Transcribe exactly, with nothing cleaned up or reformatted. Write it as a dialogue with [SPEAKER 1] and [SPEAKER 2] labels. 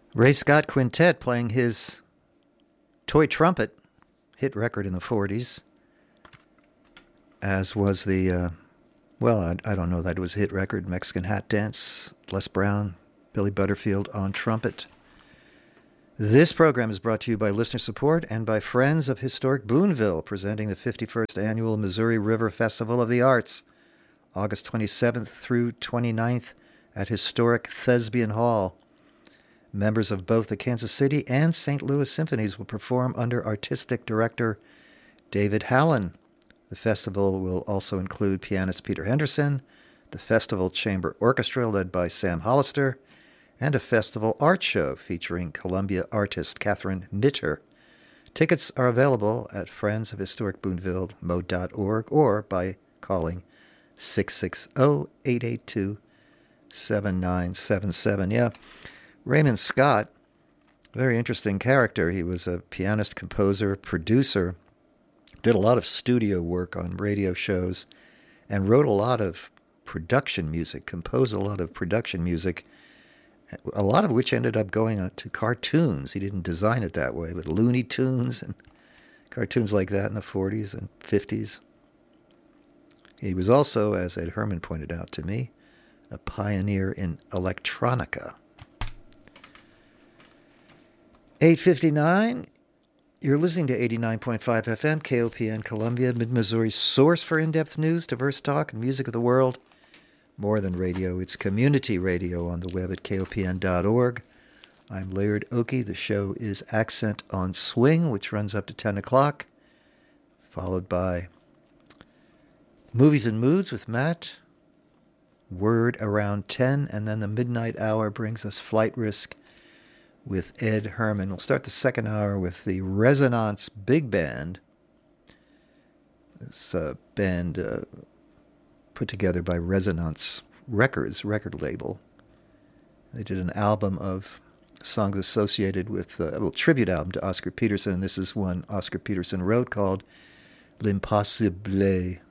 [SPEAKER 1] Ray Scott Quintet playing his Toy Trumpet, hit record in the forties, as was the, uh, well, I, I don't know that it was a hit record, Mexican Hat Dance, Les Brown, Billy Butterfield on trumpet. This program is brought to you by listener support and by Friends of Historic Boonville, presenting the fifty-first Annual Missouri River Festival of the Arts, August twenty-seventh through twenty-ninth at historic Thespian Hall. Members of both the Kansas City and Saint Louis Symphonies will perform under artistic director David Hallen. The festival will also include pianist Peter Henderson, the Festival Chamber Orchestra led by Sam Hollister, and a festival art show featuring Columbia artist Catherine Mitter. Tickets are available at friends of historic boonville mo dot org or by calling six six zero, eight eight two, seven nine seven seven. Yeah, Raymond Scott, very interesting character. He was a pianist, composer, producer, did a lot of studio work on radio shows, and wrote a lot of production music, composed a lot of production music, a lot of which ended up going on to cartoons. He didn't design it that way, but Looney Tunes and cartoons like that in the forties and fifties. He was also, as Ed Herman pointed out to me, a pioneer in electronica. eight fifty-nine, you're listening to eighty-nine point five F M, K O P N Columbia, Mid-Missouri's source for in-depth news, diverse talk, and music of the world. More than radio, it's community radio on the web at K O P N dot org. I'm Laird Oakey. The show is Accent on Swing, which runs up to ten o'clock, followed by Movies and Moods with Matt, Word around ten, and then the midnight hour brings us Flight Risk with Ed Herman. We'll start the second hour with the Resonance Big Band. This uh, band uh, put together by Resonance Records, record label. They did an album of songs associated with, uh, well, tribute album to Oscar Peterson, and this is one Oscar Peterson wrote called L'Impossible.